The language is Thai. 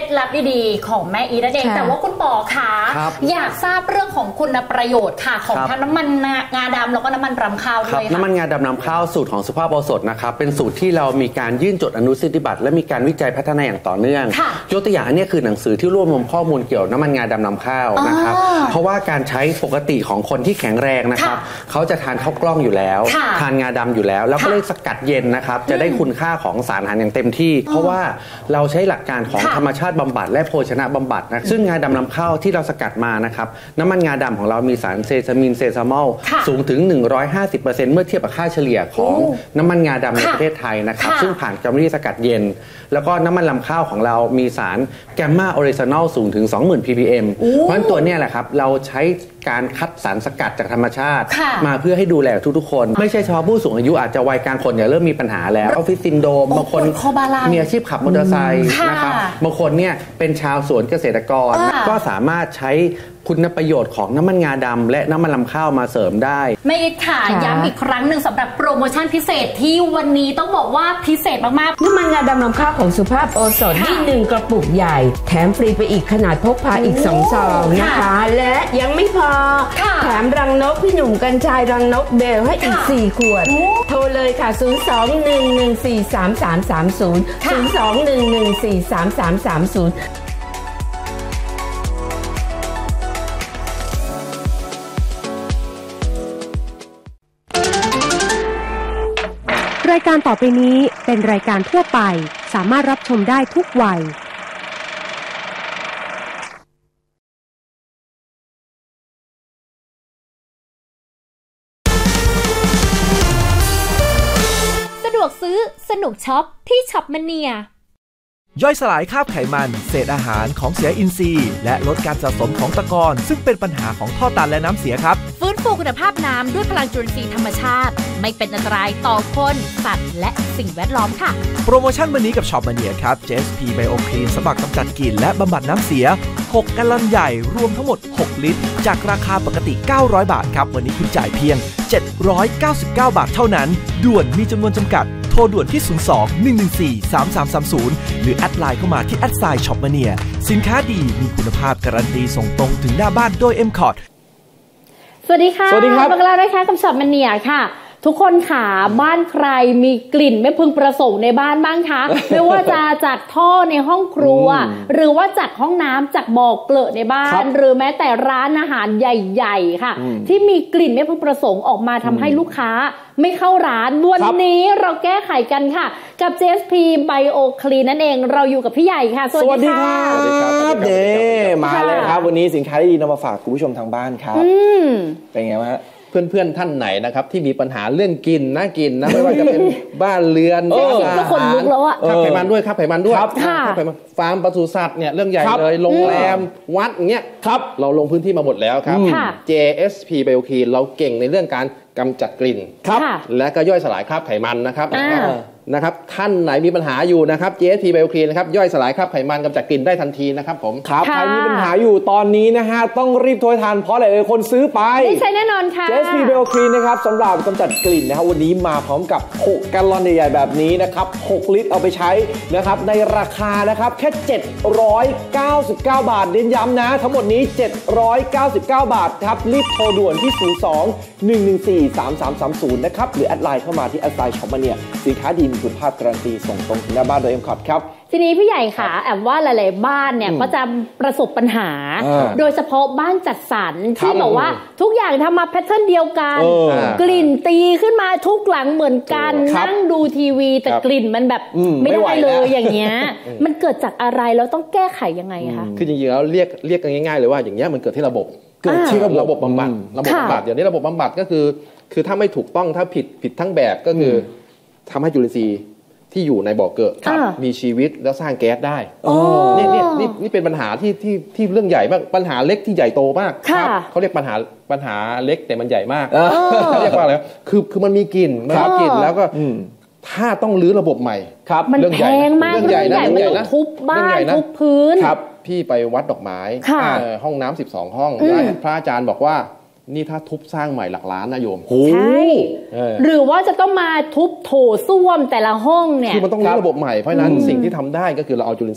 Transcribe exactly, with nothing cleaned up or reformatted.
ลับดีๆของแม่อีนั่นเองแต่ว่าคุณปอคะอยากทราบเรื่องของคุณประโยชน์ค่ะของทั้งน้ำมันงาดำแล้วก็น้ำมันรำข้าวด้วยค่ะน้ำมันงาดำนำข้าวสูตรของสุภาพโอสถนะครับเป็นสูตรที่เรามีการยื่นจดอนุสิทธิบัตรและมีการวิจัยพัฒนาอย่างต่อเนื่องยกตัวอย่างอันนี้คือหนังสือที่รวบรวมข้อมูลเกี่ยวน้ำมันงาดำนำข้าวนะครับเพราะว่าการใช้ปกติของคนที่แข็งแรงนะครับเขาจะทานข้าวกล้องอยู่แล้วทานงาดำอยู่แล้วแล้วก็เลยสกัดเย็นนะครับจะได้คุณค่าของสารอาหารอย่างเต็มที่เพราะว่าเราใช้หลักการของธรรมชาติบำบัดและโภชนะบำบัดนะซึ่งงาดำนำข้าวที่เราสกัดมานะครับน้ำมันงาดำของเรามีสารเซซามินเซซามอลสูงถึง หนึ่งร้อยห้าสิบเปอร์เซ็นต์ เมื่อเทียบกับค่าเฉลี่ยของน้ำมันงาดำในประเทศไทยนะครับซึ่งผ่านกรรมวิธีสกัดเย็นแล้วก็น้ำมันลำข้าวของเรามีสารแกมมาออริจินอลสูงถึง สองหมื่น พี พี เอ็ม เพราะฉะนั้นตัวนี้แหละครับเราใช้การคัดสารสกัดจากธรรมชาติมาเพื่อให้ดูแลทุกๆคนไม่ใช่เฉพาะผู้สูงอายุอาจจะวัยกลางคนเนี่ยเริ่มมีปัญหาแล้วออฟฟิศซินโดรมบางคนมีอาชีพขับมอเตอร์ไซค์นะครับบางคนเนี่ยเป็นชาวสวนเกษตรกรก็สามารถใช้คุณประโยชน์ของน้ำมันงาดำและน้ำมันลำข้าวมาเสริมได้แม่อีทค่ะย้ำอีกครั้งหนึ่งสำหรับโปรโมชั่นพิเศษที่วันนี้ต้องบอกว่าพิเศษมากๆน้ำมันงาดำนำข้าวของสุภาพโอสถที่หนึ่งกระปุกใหญ่แถมฟรีไปอีกขนาดพกพาอีกสองซองนะคะและยังไม่พอแถมรังนกพี่หนุ่มกัญชัยรังนกเบลให้อีกสี่ขวดโทรเลยค่ะศูนย์ สอง หนึ่ง หนึ่ง สี่ สาม สาม สาม ศูนย์ ศูนย์ สอง หนึ่ง หนึ่ง สี่ สาม สาม สาม ศูนย์รายการต่อไปนี้เป็นรายการทั่วไปสามารถรับชมได้ทุกวัยสะดวกซื้อสนุกช็อปที่ช็อปมเนียย่อยสลายคราบไขมันเศษอาหารของเสียอินทรีย์และลดการสะสมของตะกอนซึ่งเป็นปัญหาของท่อตันและน้ำเสียครับฟื้นฟูคุณภาพน้ำด้วยพลังจุลินทรีย์ธรรมชาติไม่เป็นอันตรายต่อคนสัตว์และสิ่งแวดล้อมค่ะโปรโมชั่นวันนี้กับช็อปมาเนียครับ เจ เอส พี Bio Clean สำหรับกำจัดกลิ่นและบำบัดน้ำเสียหกแกลลอนใหญ่รวมทั้งหมดหกลิตรจากราคาปกติเก้าร้อยบาทครับวันนี้คุณจ่ายเพียงเจ็ดร้อยเก้าสิบเก้าบาทเท่านั้นด่วนมีจำนวนจำกัดโทรด่วนที่ศูนย์ สอง หนึ่ง หนึ่ง สี่ สาม สาม สาม ศูนย์หรือแอดไลน์เข้ามาที่แอดไซน์ช็อปมาเนียสินค้าดีมีคุณภาพการันตีส่งตรงถึงหน้าบ้านโดย เอ็ม คอร์ดสวัสดีค่ะสวัสดีครับมาแล้วนะคะกับช็อปมาเนียค่ะทุกคนค่ะบ้านใครมีกลิ่นไม่พึงประสงค์ในบ้านบ้างคะไม่ว่าจะจากท่อในห้องครัวหรือว่าจากห้องน้ำจากบ่อเกลอะในบ้านหรือแม้แต่ร้านอาหารใหญ่ๆค่ะที่มีกลิ่นไม่พึงประสงค์ออกมาทำให้ลูกค้าไม่เข้าร้านวันนี้เราแก้ไขกันค่ะกับ เจ เอส พี Bio Clean นั่นเองเราอยู่กับพี่ใหญ่ค่ะสวัสดีค่ะสวัสดีครับเด้มาเลยครับวันนี้สินค้าดีนำมาฝากคุณผู้ชมทางบ้านครับเป็นไงวะเพื่อนๆท่านไหนนะครับที่มีปัญหาเรื่องกินน่ากินนะไม่ว่าจะเป็นบ้านเรือนอาหารคนลุกแล้วอะข้าวไขมันด้วยข้าวไขมันด้วยข้าวไขมันฟาร์มปศุสัตว์เนี่ยเรื่องใหญ่เลยโรงแรมวัดอย่างเงี้ยครับเราลงพื้นที่มาหมดแล้วครับ เจ เอส พี Bio Clean เราเก่งในเรื่องการกำจัดกลิ่นและก็ย่อยสลายคราบไขมันนะครับนะครับท่านไหนมีปัญหาอยู่นะครับ เจ เอส พี Bio Clean นะครับย่อยสลายคราบไขมันกำจัดกลิ่นได้ทันทีนะครับผมครับใครมีปัญหาอยู่ตอนนี้นะฮะต้องรีบโทรทันเพราะหลายๆคนซื้อไปใช่แน่นอนค่ะเจ เอส พี Bio Clean นะครับสำหรับกำจัดกลิ่นนะครับวันนี้มาพร้อมกับหกแกลลอนใหญ่ๆแบบนี้นะครับหกลิตรเอาไปใช้นะครับในราคานะครับแค่เจ็ดร้อยเก้าสิบเก้าบาทเน้นย้ำนะทั้งหมดนี้เจ็ดร้อยเก้าสิบเก้าบาทครับรีบโทรด่วนที่ศูนย์ สอง หนึ่ง หนึ่ง สี่ สาม สาม สาม ศูนย์นะครับหรือแอดไลน์เข้ามาที่แอดไซน์ช็อปมาเนียสินค้าดีมีคุณภาพการันตีส่งตรงถึงหน้าบ้านโดย เอ็ม คอร์ด ครับทีนี้พี่ใหญ่ค่ะแอบว่าหลายๆบ้านเนี่ยก็จะประสบปัญหาโดยเฉพาะบ้านจัดสรรที่บอกว่าทุกอย่างทำมาแพทเทิร์นเดียวกันกลิ่นตีขึ้นมาทุกหลังเหมือนกันนั่งดูทีวีแต่กลิ่นมันแบบไม่ได้เลยอย่างเงี้ยมันเกิดจากอะไรแล้วต้องแก้ไขยังไงคะคือจริงๆแล้วเรียกเรียกกันง่ายๆเลยว่าอย่างเงี้ยมันเกิดที่ระบบเกิดที่ระบบบำบัดระบบบำบัดเดี๋ยวนี้ระบบบำบัดก็คือคือถ้าไม่ถูกต้องถ้าผิดผิดทั้งแบบก็คือทำให้จุลินทรีย์ที่อยู่ในบ่อเกิดมีชีวิตแล้วสร้างแก๊สได้นี่นี่นี่นี่เป็นปัญหาที่ที่ที่เรื่องใหญ่มากปัญหาเล็กที่ใหญ่โตมากเขาเรียกปัญหาปัญหาเล็กแต่มันใหญ่มากเรียกว่าอะไรคือคือมันมีกลิ่นมันมีกลิ่นแล้วก็ถ้าต้องรื้อระบบใหม่ครับมันแพงมากเรื่องใหญ่นะเรื่องใหญ่นะทุบบ้านทุบพื้นครับพี่ไปวัดดอกไม้ห้องน้ำสิบสองห้องพระอาจารย์บอกว่านี่ถ้าทุบสร้างใหม่หลักล้านนะโยมใช่หรือว่าจะต้องมาทุบโถส้วมแต่ละห้องเนี่ยคือมันต้องรื้อระบบใหม่เพราะนั้นสิ่งที่ทำได้ก็คือเราเอาจุลิน